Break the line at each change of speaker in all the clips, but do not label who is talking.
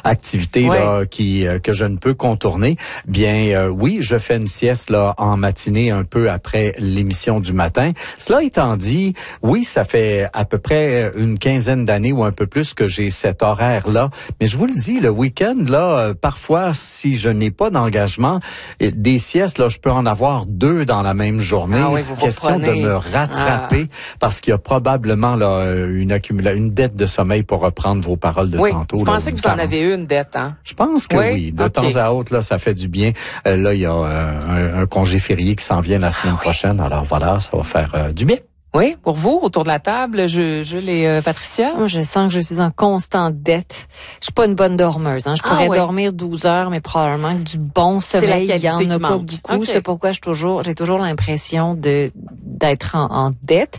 activité là que je ne peux contourner, bien oui, je fais une sieste là en matinée un peu après l'émission du matin. Cela étant dit, oui, ça fait à peu près une quinzaine d'années ou un peu plus que j'ai cet horaire-là. Mais je vous le dis, le week-end, là, parfois, si je n'ai pas d'engagement, des siestes, là, je peux en avoir 2 dans la même journée.
Ah oui,
c'est question de me rattraper parce qu'il y a probablement là une dette de sommeil pour reprendre vos paroles de tantôt.
Je pensais que vous en avez une dette, hein?
Je pense que oui. De temps à autre, là, ça fait du bien. Là, il y a un congé férié qui s'en vient la semaine prochaine. Alors voilà, ça va faire du bien.
Oui, pour vous, autour de la table, Jules et Patricia?
Moi, je sens que je suis en constante dette. Je suis pas une bonne dormeuse. Je pourrais dormir 12 heures, mais probablement que du bon sommeil, il y en a pas beaucoup. C'est pourquoi j'ai toujours l'impression d'être en dette.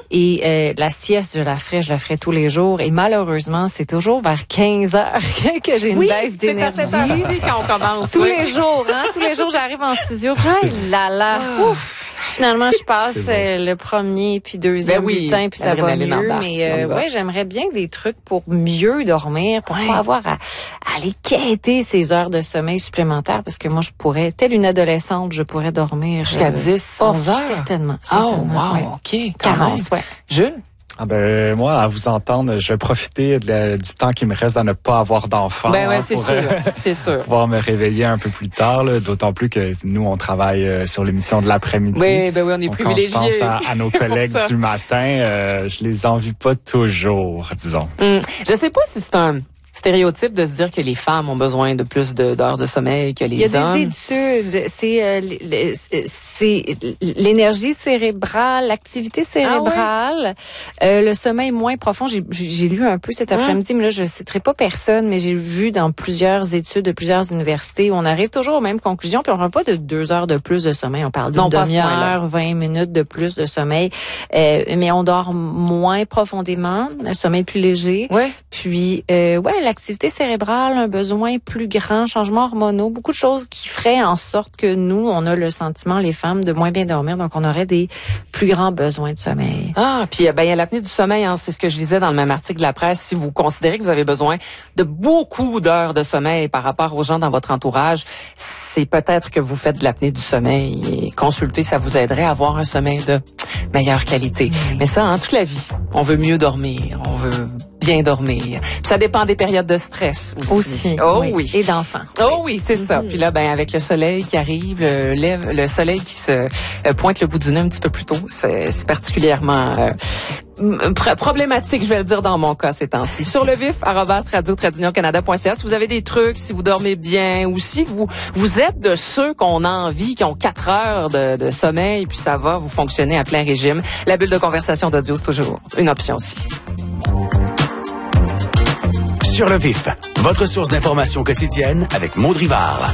Et la sieste, je la ferai tous les jours. Et malheureusement, c'est toujours vers 15 heures que j'ai une baisse d'énergie.
C'est à cette heure-ci quand on commence.
Tous les jours, Tous les jours, j'arrive en studio. Ouf! Finalement, je passe le premier puis deuxième bulletin, puis ça va mieux. Mais j'aimerais bien des trucs pour mieux dormir, pour pas avoir à aller quêter ces heures de sommeil supplémentaires, parce que moi, je pourrais, telle une adolescente, je pourrais dormir
jusqu'à 10, 11 heures.
Certainement.
Oh, wow, OK.
Carence,
Jules?
Moi, à vous entendre, je vais profiter du temps qui me reste à ne pas avoir d'enfants.
C'est sûr.
Pouvoir me réveiller un peu plus tard, d'autant plus que nous, on travaille sur l'émission de l'après-midi.
Oui, on est privilégiés.
Quand je pense à nos collègues du matin, je les envie pas toujours, disons.
Je sais pas si c'est un stéréotype de se dire que les femmes ont besoin de plus d'heures de sommeil que les hommes.
Il y a des études. C'est l'énergie cérébrale, l'activité cérébrale, le sommeil moins profond. J'ai lu un peu cet après-midi, mais là, je citerai pas personne, mais j'ai vu dans plusieurs études de plusieurs universités où on arrive toujours aux mêmes conclusions, puis on parle pas de 2 heures de plus de sommeil. On parle d'une demi-heure, 20 minutes de plus de sommeil. Mais on dort moins profondément, un sommeil plus léger. Puis, l'activité cérébrale, un besoin plus grand, changements hormonaux, beaucoup de choses qui feraient en sorte que nous, on a le sentiment, les femmes, de moins bien dormir, donc on aurait des plus grands besoins de sommeil.
Puis il y a l'apnée du sommeil, c'est ce que je lisais dans le même article de la presse. Si vous considérez que vous avez besoin de beaucoup d'heures de sommeil par rapport aux gens dans votre entourage, c'est peut-être que vous faites de l'apnée du sommeil et consulter, ça vous aiderait à avoir un sommeil de meilleure qualité. Mais ça, toute la vie, on veut mieux dormir, on veut bien dormir. Puis ça dépend des périodes de stress aussi. Oui.
Et d'enfants.
C'est ça. Puis là, avec le soleil qui arrive, le soleil qui se pointe le bout du nez un petit peu plus tôt, c'est particulièrement problématique, je vais le dire dans mon cas ces temps-ci. Sur le vif, @radio-canada.ca. Si vous avez des trucs, si vous dormez bien, ou si vous êtes de ceux qu'on a envie, qui ont 4 heures de sommeil, puis ça va, vous fonctionnez à plein régime. La bulle de conversation d'audio, c'est toujours une option aussi.
Sur le vif, votre source d'information quotidienne avec Maud Rivard.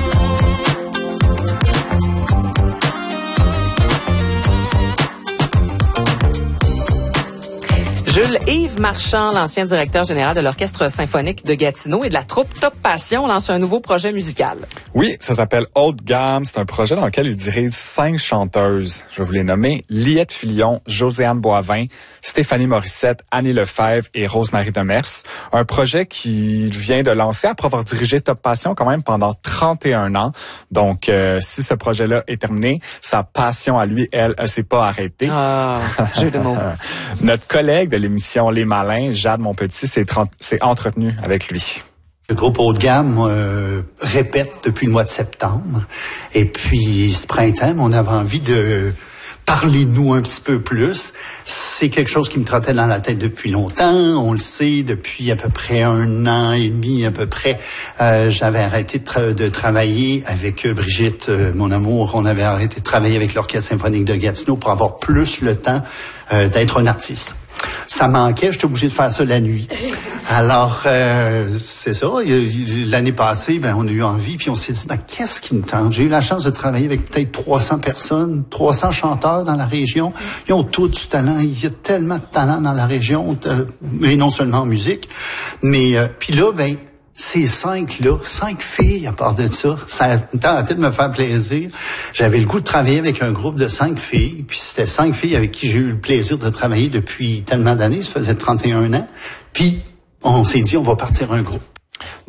Jules, Yves Marchand, l'ancien directeur général de l'Orchestre symphonique de Gatineau et de la troupe Top Passion, lance un nouveau projet musical.
Oui, ça s'appelle Haute Gamme. C'est un projet dans lequel il dirige 5 chanteuses. Je vais vous les nommer: Liette Filion, Josiane Boivin, Stéphanie Morissette, Annie Lefebvre et Rose-Marie Demers. Un projet qu'il vient de lancer après avoir dirigé Top Passion quand même pendant 31 ans. Donc, si ce projet-là est terminé, sa passion à lui, elle s'est pas arrêtée.
Jeu de mots.
Notre collègue de l'émission Les Malins, Jade Monpetit, s'est entretenu avec lui.
Le groupe Haut de Gamme répète depuis le mois de septembre. Et puis, ce printemps, on avait envie de parler-nous un petit peu plus. C'est quelque chose qui me trottait dans la tête depuis longtemps. On le sait, depuis à peu près 1 an et demi à peu près. J'avais arrêté de travailler avec Brigitte, mon amour. On avait arrêté de travailler avec l'Orchestre symphonique de Gatineau pour avoir plus le temps d'être un artiste. Ça manquait, j'étais obligé de faire ça la nuit. Alors, c'est ça. L'année passée, on a eu envie, puis on s'est dit, qu'est-ce qui nous tente? J'ai eu la chance de travailler avec peut-être 300 personnes, 300 chanteurs dans la région. Ils ont tous du talent. Il y a tellement de talent dans la région, et non seulement en musique. Mais, puis là, ces 5 filles à part de ça me tentait de me faire plaisir. J'avais le goût de travailler avec un groupe de 5 filles, puis c'était 5 filles avec qui j'ai eu le plaisir de travailler depuis tellement d'années, ça faisait 31 ans. Puis on s'est dit, on va partir un groupe.